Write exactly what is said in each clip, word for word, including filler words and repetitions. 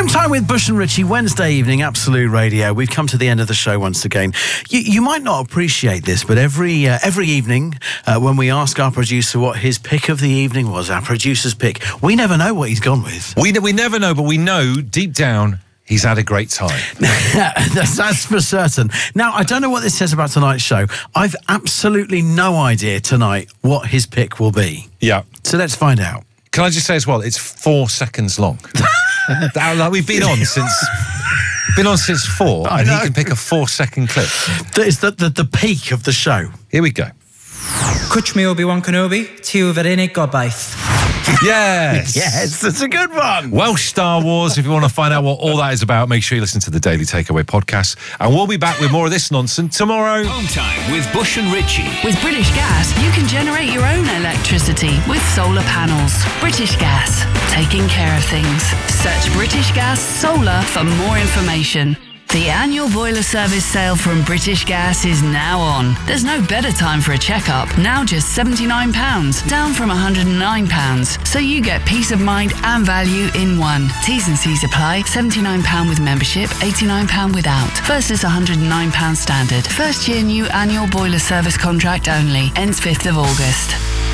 Home Time with Bush and Richie, Wednesday evening, Absolute Radio. We've come to the end of the show once again. You, you might not appreciate this, but every uh, every evening uh, when we ask our producer what his pick of the evening was, our producer's pick, we never know what he's gone with. We, we never know, but we know deep down he's had a great time. that's, that's for certain. Now, I don't know what this says about tonight's show. I've absolutely no idea tonight what his pick will be. Yeah. So let's find out. Can I just say as well, it's four seconds long. Like we've been on since been on since four, and he can pick a four-second clip. That is the, the, the peak of the show. Here we go. Cwtch mi Obi-Wan Kenobi, ti yw fy'r unig gobaith. Yes! Yes, that's a good one. Welsh Star Wars. If you want to find out what all that is about, make sure you listen to the Daily Takeaway podcast. And we'll be back with more of this nonsense tomorrow. Home Time with Bush and Richie. With British Gas, you can generate your own electricity with solar panels. British Gas, taking care of things. Search British Gas Solar for more information. The annual boiler service sale from British Gas is now on. There's no better time for a checkup. Now just seventy-nine pounds, down from one hundred and nine pounds. So you get peace of mind and value in one. T's and C's apply. seventy-nine pounds with membership, eighty-nine pounds without. Versus one hundred and nine pounds standard. First year new annual boiler service contract only. Ends fifth of August.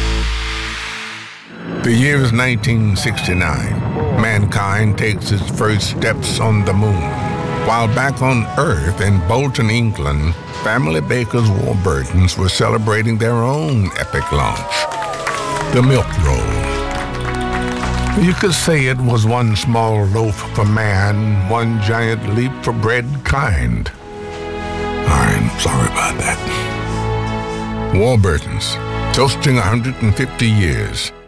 The year is nineteen sixty-nine. Mankind takes its first steps on the moon. While back on Earth in Bolton, England, family bakers Warburtons were celebrating their own epic launch, the milk roll. You could say it was one small loaf for man, one giant leap for bread kind. I'm sorry about that. Warburtons, toasting one hundred fifty years.